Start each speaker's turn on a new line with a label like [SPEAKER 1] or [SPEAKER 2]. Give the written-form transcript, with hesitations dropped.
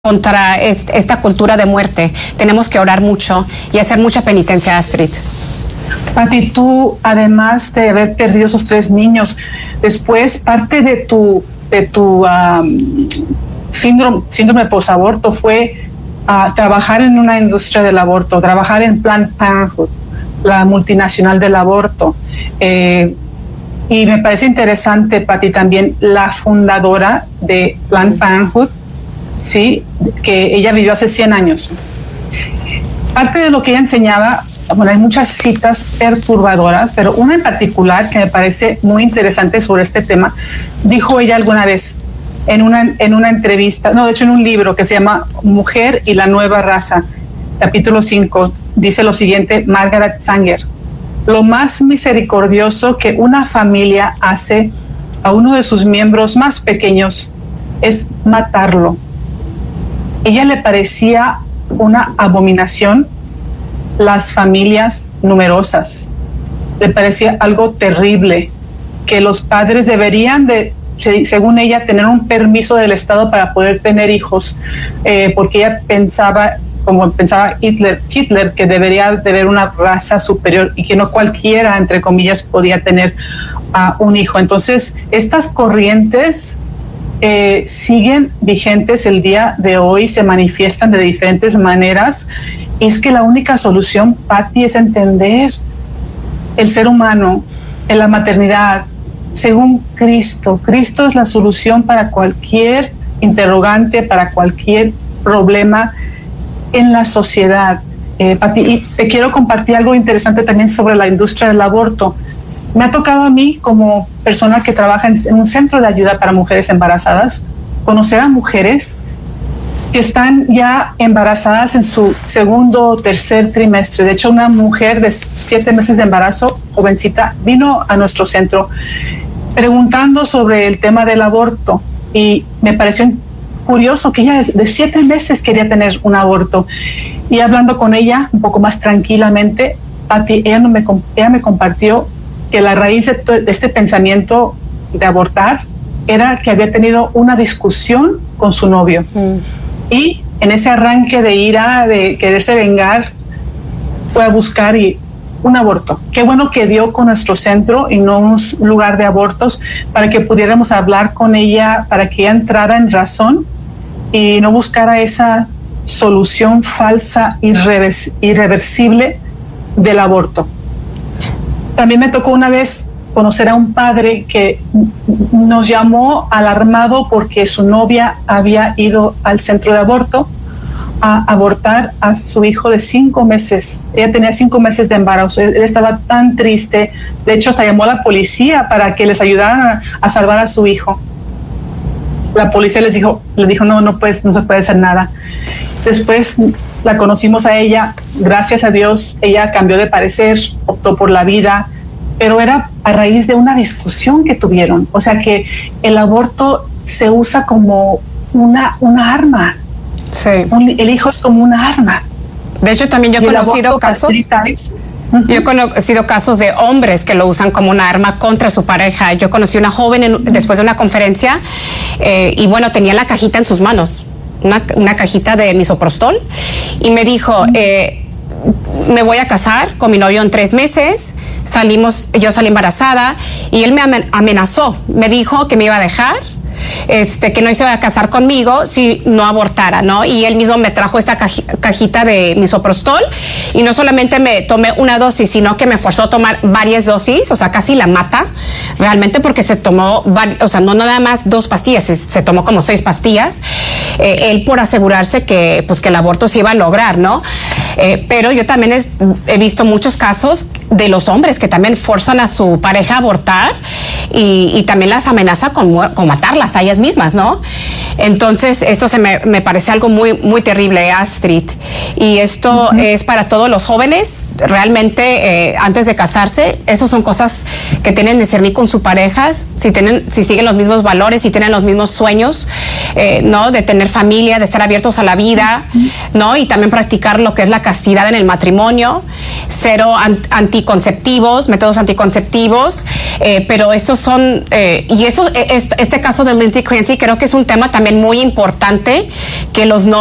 [SPEAKER 1] contra esta cultura de muerte. Tenemos que orar mucho y hacer mucha penitencia, Astrid.
[SPEAKER 2] Pati, tú, además de haber perdido esos 3 niños, después parte de tu síndrome posaborto fue trabajar en una industria del aborto, trabajar en Planned Parenthood, la multinacional del aborto. Y me parece interesante, Pati, también la fundadora de Planned Parenthood, sí, que ella vivió hace 100 años. Parte de lo que ella enseñaba, bueno, hay muchas citas perturbadoras, pero una en particular que me parece muy interesante sobre este tema, dijo ella alguna vez en una entrevista, no, de hecho en un libro que se llama Mujer y la Nueva Raza, capítulo 5, dice lo siguiente, Margaret Sanger: lo más misericordioso que una familia hace a uno de sus miembros más pequeños es matarlo. Ella le parecía una abominación las familias numerosas. Le parecía algo terrible, que los padres deberían de, según ella, tener un permiso del Estado para poder tener hijos, porque ella pensaba, como pensaba Hitler, que debería de haber una raza superior y que no cualquiera, entre comillas, podía tener un hijo. Entonces, estas corrientes siguen vigentes el día de hoy, se manifiestan de diferentes maneras. Y es que la única solución, Pati, es entender el ser humano en la maternidad según Cristo. Cristo es la solución para cualquier interrogante, para cualquier problema en la sociedad. Pati, y te quiero compartir algo interesante también sobre la industria del aborto. Me ha tocado a mí, como persona que trabaja en un centro de ayuda para mujeres embarazadas, conocer a mujeres que están ya embarazadas en su segundo o tercer trimestre. De hecho, una mujer de 7 meses de embarazo, jovencita, vino a nuestro centro preguntando sobre el tema del aborto, y me pareció curioso que ella de 7 meses quería tener un aborto. Y hablando con ella un poco más tranquilamente, Pati, ella me compartió que la raíz de este pensamiento de abortar era que había tenido una discusión con su novio. Y en ese arranque de ira, de quererse vengar, fue a buscar un aborto. Qué bueno que dio con nuestro centro y no un lugar de abortos, para que pudiéramos hablar con ella, para que ella entrara en razón y no buscara esa solución falsa, irreversible del aborto. También me tocó una vez conocer a un padre que nos llamó alarmado porque su novia había ido al centro de aborto a abortar a su hijo de 5 meses. Ella tenía 5 meses de embarazo. Él estaba tan triste. De hecho, hasta llamó a la policía para que les ayudaran a salvar a su hijo. La policía le dijo, no se puede hacer nada. Después la conocimos a ella. Gracias a Dios, ella cambió de parecer, optó por la vida, pero era a raíz de una discusión que tuvieron. O sea que el aborto se usa como una arma.
[SPEAKER 1] Sí.
[SPEAKER 2] El hijo es como una arma.
[SPEAKER 1] De hecho, también yo he conocido casos. Yo he conocido casos de hombres que lo usan como una arma contra su pareja. Yo conocí una joven después de una conferencia y bueno, tenía la cajita en sus manos, una cajita de misoprostol, y me dijo, me voy a casar con mi novio en 3 meses, yo salí embarazada y él me amenazó, me dijo que me iba a dejar, que no se iba a casar conmigo si no abortara, ¿no? Y él mismo me trajo esta cajita de misoprostol, y no solamente me tomé una dosis, sino que me forzó a tomar varias dosis, o sea, casi la mata realmente, porque se tomó, o sea, no nada más 2 pastillas, se tomó como 6 pastillas, él por asegurarse que el aborto se iba a lograr, ¿no? Pero yo también he visto muchos casos de los hombres que también forzan a su pareja a abortar y también las amenaza con matarlas a ellas mismas, ¿no? Entonces, esto me parece algo muy, muy terrible, Astrid. Y esto es para todos los jóvenes, realmente, antes de casarse. Esas son cosas que tienen que discernir con sus parejas, si siguen los mismos valores, si tienen los mismos sueños, ¿no? De tener familia, de estar abiertos a la vida, ¿no? Y también practicar lo que es la castidad en el matrimonio, cero métodos anticonceptivos, pero estos son, este caso de Lindsay Clancy creo que es un tema también muy importante, que los